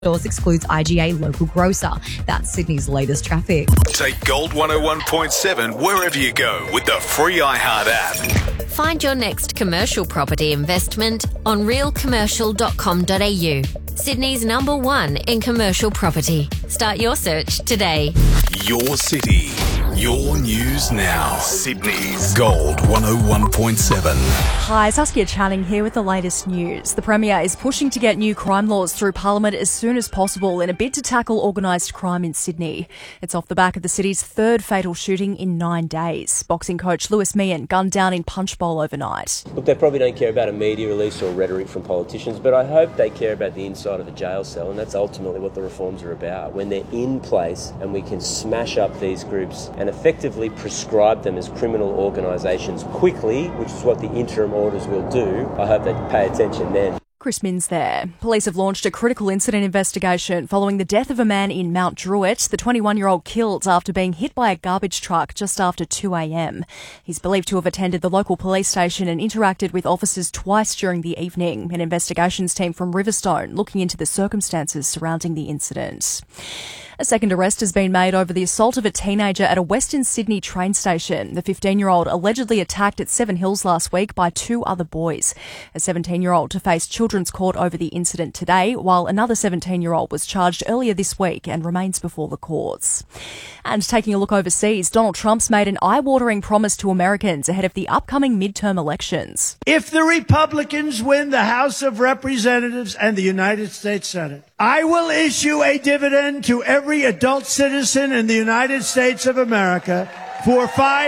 Stores excludes IGA local grocer. That's Sydney's latest traffic. Take Gold 101.7 wherever you go with the free iHeart app. Find your next commercial property investment on realcommercial.com.au. Sydney's #1 in commercial property. Start your search today. Your city, your news now. Sydney's Gold 101.7. Hi, Saskia Channing here with the latest news. The Premier is pushing to get new crime laws through Parliament as soon as possible in a bid to tackle organised crime in Sydney. It's off the back of the city's third fatal shooting in 9 days. Boxing coach Lewis Meehan gunned down in Punchbowl overnight. Look, they probably don't care about a media release or rhetoric from politicians, but I hope they care about the inside of a jail cell, and that's ultimately what the reforms are about. When they're in place and we can smash up these groups and effectively prescribe them as criminal organisations quickly, which is what the interim orders will do, I hope they pay attention then. Chris Minns there. Police have launched a critical incident investigation following the death of a man in Mount Druitt, the 21-year-old killed after being hit by a garbage truck just after 2 a.m. He's believed to have attended the local police station and interacted with officers twice during the evening. An investigations team from Riverstone looking into the circumstances surrounding the incident. A second arrest has been made over the assault of a teenager at a Western Sydney train station. The 15-year-old allegedly attacked at Seven Hills last week by 2 other boys. A 17-year-old to face children's court over the incident today, while another 17-year-old was charged earlier this week and remains before the courts. And taking a look overseas, Donald Trump's made an eye-watering promise to Americans ahead of the upcoming midterm elections. If the Republicans win the House of Representatives and the United States Senate, I will issue a dividend to every adult citizen in the United States of America for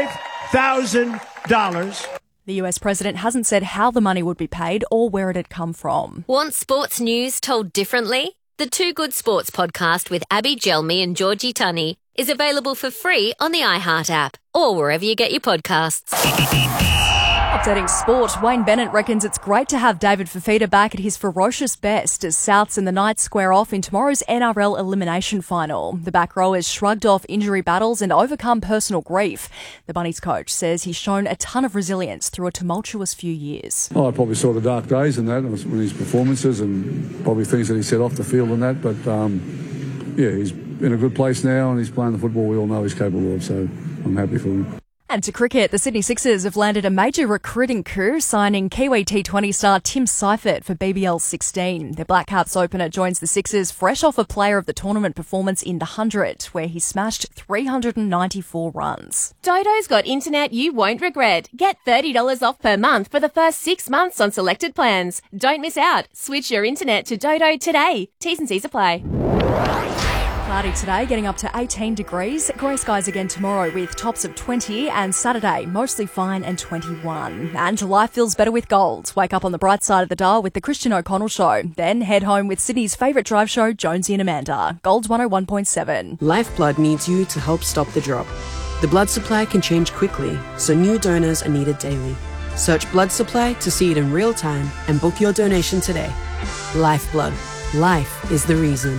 $5,000. The US president hasn't said how the money would be paid or where it had come from. Want sports news told differently? The Too Good Sports podcast with Abby Gelmi and Georgie Tunney is available for free on the iHeart app or wherever you get your podcasts. Updating sport, Wayne Bennett reckons it's great to have David Fifita back at his ferocious best as Souths and the Knights square off in tomorrow's NRL elimination final. The back rowers shrugged off injury battles and overcome personal grief. The Bunnies coach says he's shown a ton of resilience through a tumultuous few years. I probably saw the dark days in that, in his performances and probably things that he said off the field and that, but he's in a good place now and he's playing the football we all know he's capable of, so I'm happy for him. And to cricket, the Sydney Sixers have landed a major recruiting coup, signing Kiwi T20 star Tim Seifert for BBL 16. The Black Caps opener joins the Sixers fresh off a player of the tournament performance in the 100, where he smashed 394 runs. Dodo's got internet you won't regret. Get $30 off per month for the first 6 months on selected plans. Don't miss out. Switch your internet to Dodo today. T's and C's apply. Cloudy today, getting up to 18 degrees. Grey skies again tomorrow with tops of 20, and Saturday mostly fine and 21. And life feels better with gold. Wake up on the bright side of the dial with the Christian O'Connell Show. Then head home with Sydney's favourite drive show, Jonesy and Amanda. Gold 101.7. Lifeblood needs you to help stop the drop. The blood supply can change quickly, so new donors are needed daily. Search blood supply to see it in real time and book your donation today. Lifeblood. Life is the reason.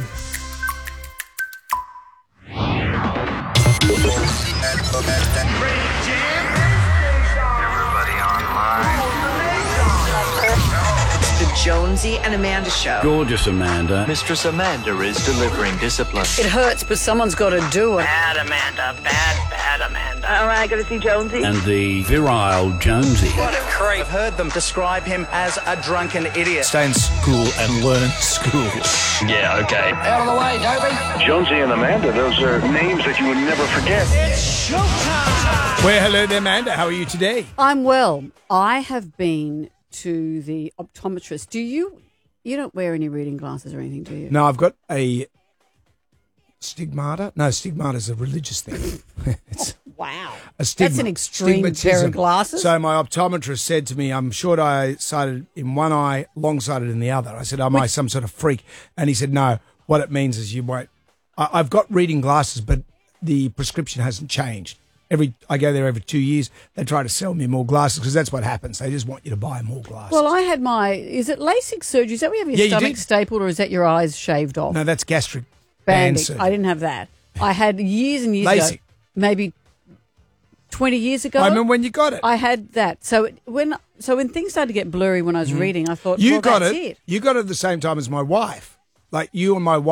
Jonesy and Amanda Show. Gorgeous Amanda. Mistress Amanda is delivering discipline. It hurts, but someone's got to do it. Bad Amanda. Bad Amanda. All right, got to see Jonesy. And the virile Jonesy. What a creep. I've heard them describe him as a drunken idiot. Stay in school and learn school. Yeah, okay. Out of the way, Dobie. Jonesy and Amanda, those are names that you would never forget. It's showtime. Well, hello there, Amanda. How are you today? I'm well. I have been to the optometrist. You don't wear any reading glasses or anything, do you? No, I've got a stigmata. No, stigmata is a religious thing. It's wow. A stigma. That's an extreme pair of glasses. So my optometrist said to me, I'm short-sighted in one eye, long-sighted in the other. I said, am I some sort of freak? And he said, no, what it means is you won't. I've got reading glasses, but the prescription hasn't changed. I go there every 2 years. They try to sell me more glasses because that's what happens. They just want you to buy more glasses. Well, I had is it LASIK surgery? Is that where you have your stomach stapled, or is that your eyes shaved off? No, that's gastric band surgery. I didn't have that. I had years and years ago, maybe 20 years ago. I remember when you got it. I had that. So when things started to get blurry when I was reading, I thought, that's it. You got it at the same time as my wife. like you and my wife.